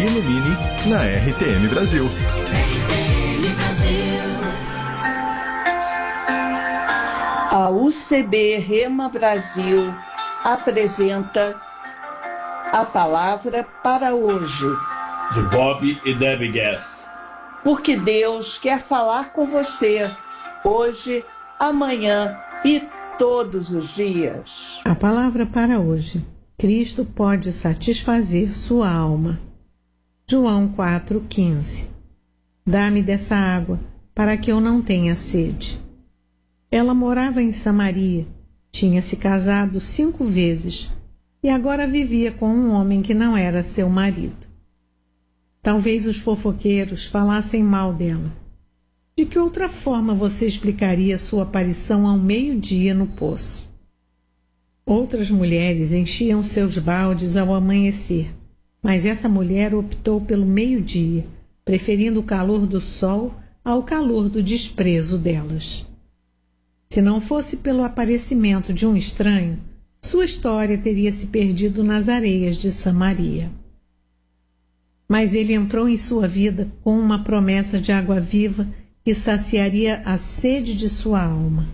Ilumine na RTM Brasil. A UCB Rema Brasil apresenta a palavra para hoje. De Bob e Debbie Gass. Porque Deus quer falar com você hoje, amanhã e todos os dias. A palavra para hoje. Cristo pode satisfazer sua alma. João 4,15. Dá-me dessa água, para que eu não tenha sede. Ela morava em Samaria, tinha se casado 5 vezes e agora vivia com um homem que não era seu marido. Talvez os fofoqueiros falassem mal dela. De que outra forma você explicaria sua aparição ao meio-dia no poço? Outras mulheres enchiam seus baldes ao amanhecer, mas essa mulher optou pelo meio-dia, preferindo o calor do sol ao calor do desprezo delas. Se não fosse pelo aparecimento de um estranho, sua história teria se perdido nas areias de Samaria. Mas ele entrou em sua vida com uma promessa de água viva que saciaria a sede de sua alma.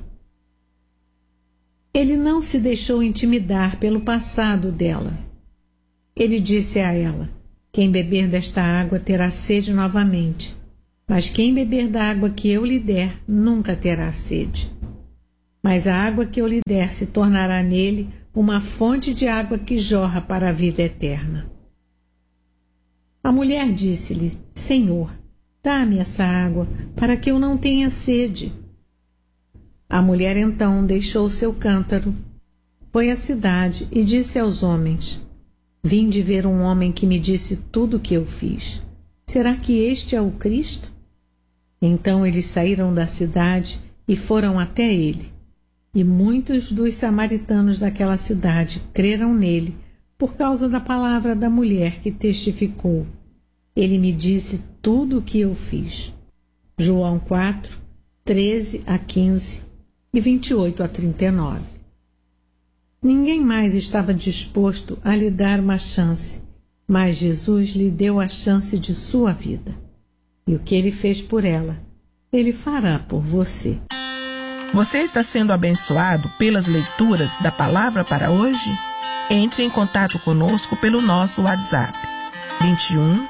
Ele não se deixou intimidar pelo passado dela. Ele disse a ela: quem beber desta água terá sede novamente, mas quem beber da água que eu lhe der nunca terá sede. Mas a água que eu lhe der se tornará nele uma fonte de água que jorra para a vida eterna. A mulher disse-lhe: Senhor, dá-me essa água, para que eu não tenha sede. A mulher então deixou seu cântaro, foi à cidade e disse aos homens: Vim de ver um homem que me disse tudo o que eu fiz. Será que este é o Cristo? Então eles saíram da cidade e foram até ele. E muitos dos samaritanos daquela cidade creram nele por causa da palavra da mulher que testificou: Ele me disse tudo o que eu fiz. João 4, 13 a 15 e 28 a 39. Ninguém mais estava disposto a lhe dar uma chance, mas Jesus lhe deu a chance de sua vida. E o que ele fez por ela, ele fará por você. Você está sendo abençoado pelas leituras da palavra para hoje? Entre em contato conosco pelo nosso WhatsApp 21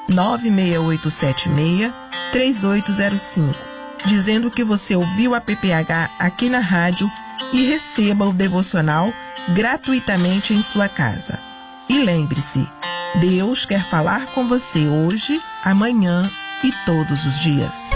96876 3805, dizendo que você ouviu a PPH aqui na rádio e receba o devocional gratuitamente em sua casa. E lembre-se, Deus quer falar com você hoje, amanhã e todos os dias.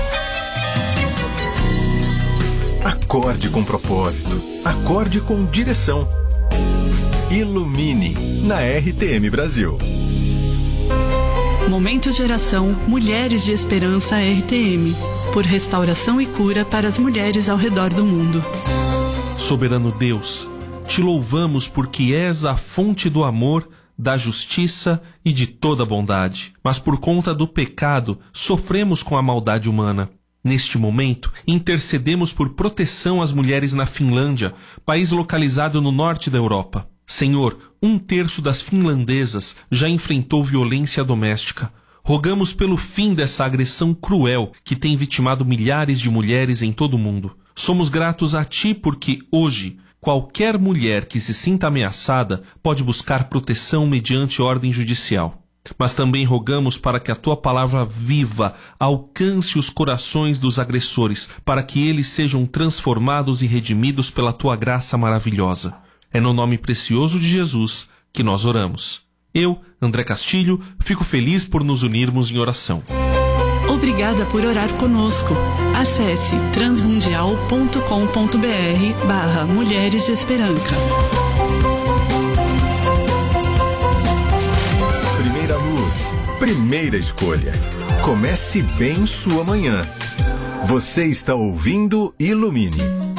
Acorde com propósito. Acorde com direção. Ilumine na RTM Brasil. Momento Geração Mulheres de Esperança RTM. Por restauração e cura para as mulheres ao redor do mundo. Soberano Deus, te louvamos porque és a fonte do amor, da justiça e de toda bondade. Mas por conta do pecado, sofremos com a maldade humana. Neste momento, intercedemos por proteção às mulheres na Finlândia, país localizado no norte da Europa. Senhor, 1/3 das finlandesas já enfrentou violência doméstica. Rogamos pelo fim dessa agressão cruel que tem vitimado milhares de mulheres em todo o mundo. Somos gratos a Ti porque, hoje, qualquer mulher que se sinta ameaçada pode buscar proteção mediante ordem judicial. Mas também rogamos para que a Tua palavra viva alcance os corações dos agressores, para que eles sejam transformados e redimidos pela Tua graça maravilhosa. É no nome precioso de Jesus que nós oramos. Eu, André Castilho, fico feliz por nos unirmos em oração. Obrigada por orar conosco. Acesse transmundial.com.br/Mulheres de Esperança. Primeira luz, primeira escolha. Comece bem sua manhã. Você está ouvindo Ilumine.